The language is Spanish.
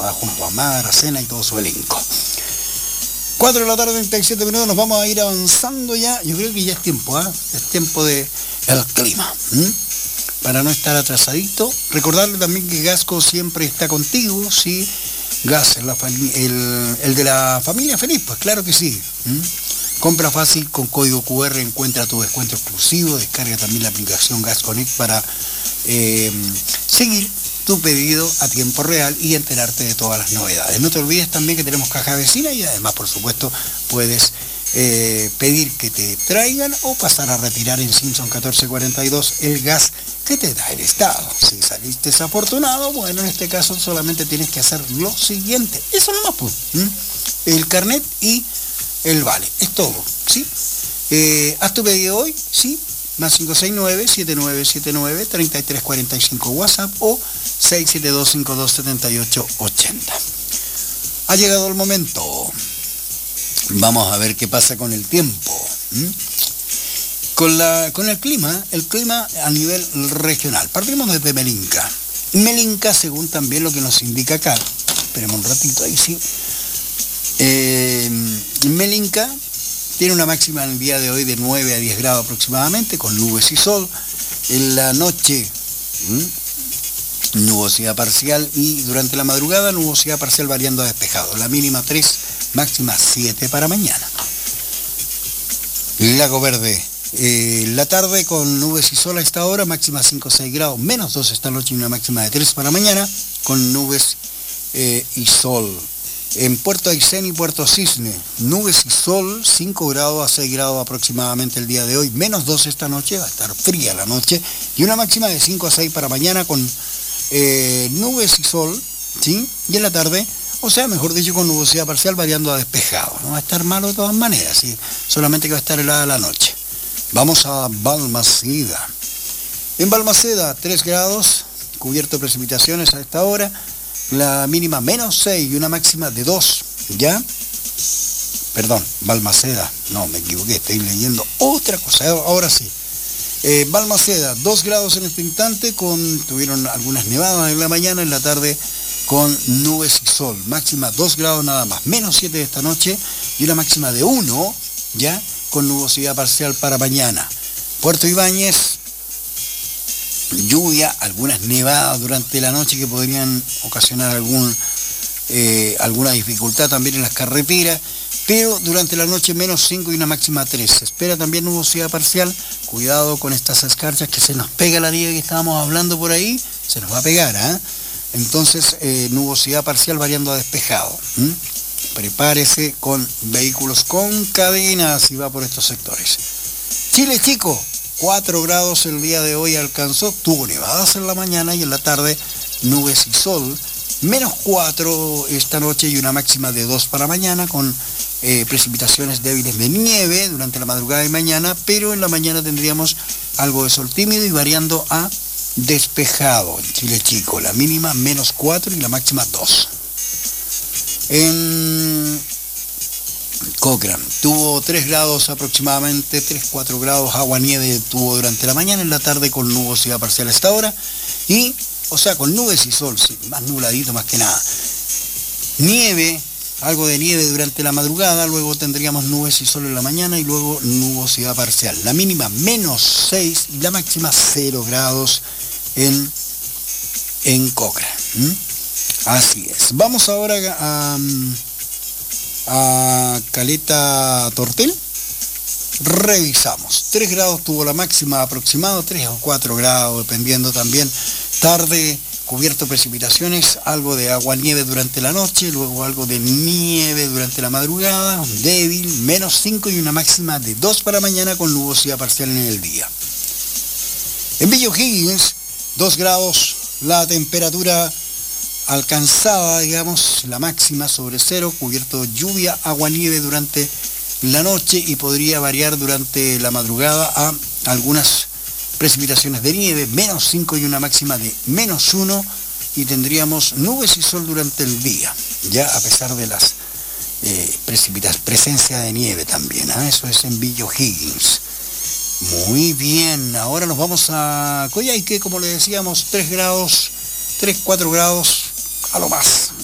junto a Mar, Aracena y todo su elenco. 4 de la tarde, 37 minutos, nos vamos a ir avanzando ya. Yo creo que ya es tiempo, es tiempo de el clima. Para no estar atrasadito. Recordarle también que Gasco siempre está contigo, ¿sí? Gas, el de la familia feliz, pues claro que sí. Compra fácil con código QR, encuentra tu descuento exclusivo, descarga también la aplicación Gas Connect para seguir tu pedido a tiempo real y enterarte de todas las novedades. No te olvides también que tenemos caja vecina y además, por supuesto, puedes pedir que te traigan o pasar a retirar en Simpson 1442 el gas que te da el Estado. Si saliste desafortunado, bueno, en este caso solamente tienes que hacer lo siguiente. Eso nomás, pues. El carnet y el vale. Es todo, ¿sí? Haz tu pedido hoy, ¿sí? Más 569-7979-3345 WhatsApp o 672-5278-80. Ha llegado el momento. Vamos a ver qué pasa con el tiempo. Con el clima a nivel regional. Partimos desde Melinca. Melinca, según también lo que nos indica acá, esperemos un ratito, ahí sí. Melinca tiene una máxima en el día de hoy de 9 a 10 grados aproximadamente, con nubes y sol. En la noche, nubosidad parcial y durante la madrugada, nubosidad parcial variando a despejado. La mínima 3, máxima 7 para mañana. Lago Verde. La tarde con nubes y sol a esta hora, máxima 5 o 6 grados, menos 2 esta noche y una máxima de 3 para mañana, con nubes y sol. En Puerto Aysén y Puerto Cisne, nubes y sol, 5 grados a 6 grados aproximadamente el día de hoy, menos 2 esta noche, va a estar fría la noche, y una máxima de 5 a 6 para mañana con nubes y sol, ¿sí? Y en la tarde, o sea, mejor dicho, con nubosidad parcial variando a despejado. No va a estar malo de todas maneras, ¿sí? Solamente que va a estar helada la noche. Vamos a Balmaceda. En Balmaceda, 3 grados, cubierto de precipitaciones a esta hora, la mínima menos 6 y una máxima de 2, ¿ya? Perdón, Balmaceda, no, me equivoqué, estoy leyendo otra cosa, ahora sí. Balmaceda, 2 grados en este instante, tuvieron algunas nevadas en la mañana, en la tarde con nubes y sol, máxima 2 grados nada más, menos 7 de esta noche y una máxima de 1, ¿ya? Con nubosidad parcial para mañana. Puerto Ibáñez, lluvia, algunas nevadas durante la noche que podrían ocasionar alguna dificultad también en las carreteras, pero durante la noche menos 5 y una máxima 3. Se espera también nubosidad parcial, cuidado con estas escarchas que se nos pega la nieve que estábamos hablando por ahí, se nos va a pegar, Entonces, nubosidad parcial variando a despejado. Prepárese con vehículos con cadenas si va por estos sectores. Chile Chico, 4 grados el día de hoy alcanzó, tuvo nevadas en la mañana y en la tarde nubes y sol, menos 4 esta noche y una máxima de 2 para mañana con precipitaciones débiles de nieve durante la madrugada y mañana, pero en la mañana tendríamos algo de sol tímido y variando a despejado en Chile Chico, la mínima menos 4 y la máxima 2. En Cochrane tuvo 3 grados aproximadamente, 3-4 grados, agua nieve tuvo durante la mañana, en la tarde con nubosidad parcial a esta hora, y, o sea, con nubes y sol, sí, más nubladito más que nada. Nieve, algo de nieve durante la madrugada, luego tendríamos nubes y sol en la mañana y luego nubosidad parcial. La mínima menos 6 y la máxima 0 grados en Cochrane. Así es. Vamos ahora a Caleta Tortel. Revisamos. 3 grados tuvo la máxima aproximado, 3 o 4 grados, dependiendo también. Tarde, cubierto precipitaciones, algo de agua nieve durante la noche, luego algo de nieve durante la madrugada, débil, menos 5 y una máxima de 2 para mañana con nubosidad parcial en el día. En Villa O'Higgins, 2 grados, la temperatura alcanzada, digamos, la máxima sobre 0, cubierto lluvia, agua nieve durante la noche y podría variar durante la madrugada a algunas precipitaciones de nieve, menos 5 y una máxima de menos 1, y tendríamos nubes y sol durante el día, ya a pesar de las presencia de nieve también, eso es en Villa O'Higgins. Muy bien, ahora nos vamos a Coyhaique, como le decíamos, 3 grados, 3-4 grados a lo más.